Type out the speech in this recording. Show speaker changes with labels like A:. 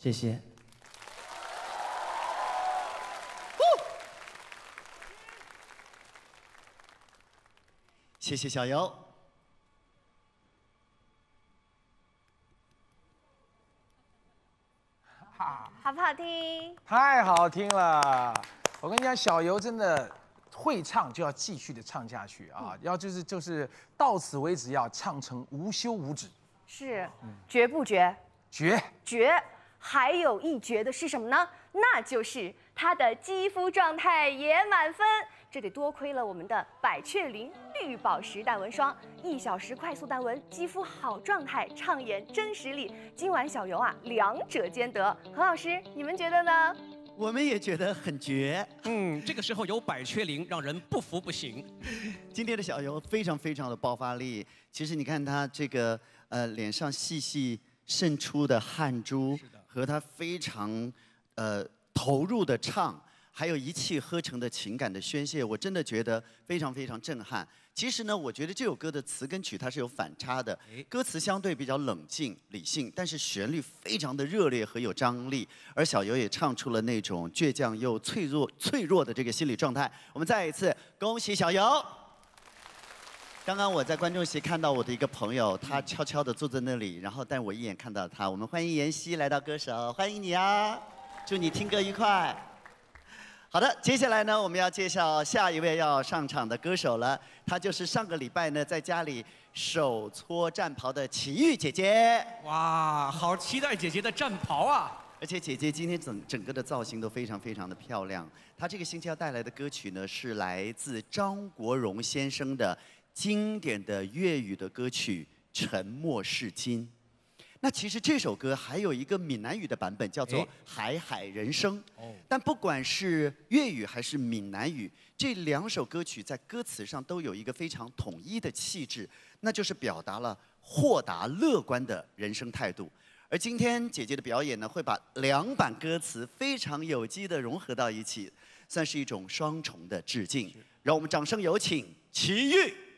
A: 谢谢。
B: 谢谢小游。
C: 好不好听？
D: 太好听了！我跟你讲，小游真的会唱，就要继续的唱下去啊！要就是到此为止，要唱成无休无止。
C: 是，绝不绝？
D: 绝！
C: 绝！还有一绝的是什么呢？那就是他的肌肤状态也满分。这得多亏了我们的百雀羚绿宝石淡纹霜，1小时快速淡纹，肌肤好状态，唱演真实力。今晚小游啊，两者兼得。何老师，你们觉得呢？
B: 我们也觉得很绝。
E: 这个时候有百雀羚，让人不服不行。
B: 今天的小游非常非常的爆发力。其实你看他这个脸上细细渗出的汗珠，和他非常投入的唱。还有一气呵成的情感的宣泄，我真的觉得非常非常震撼。其实呢，我觉得这首歌的词跟曲它是有反差的，歌词相对比较冷静理性，但是旋律非常的热烈和有张力，而小游也唱出了那种倔强又脆弱的这个心理状态。我们再一次恭喜小游。刚刚我在观众席看到我的一个朋友，他悄悄地坐在那里，然后但我一眼看到他。我们欢迎妍希来到歌手，欢迎你啊！祝你听歌愉快。好的，接下来呢，我们要介绍下一位要上场的歌手了。她就是上个礼拜呢，在家里手搓战袍的齐豫姐姐。
E: 哇，好期待姐姐的战袍啊！
B: 而且姐姐今天整个的造型都非常非常的漂亮。她这个星期要带来的歌曲呢，是来自张国荣先生的经典的粤语的歌曲《沉默是金》。那其实这首歌还有一个闽南语的版本，叫做《海海人生》。但不管是粤语还是闽南语，这两首歌曲在歌词上都有一个非常统一的气质，那就是表达了豁达乐观的人生态度。而今天姐姐的表演呢，会把两版歌词非常有机的融合到一起，算是一种双重的致敬。让我们掌声有请齐豫。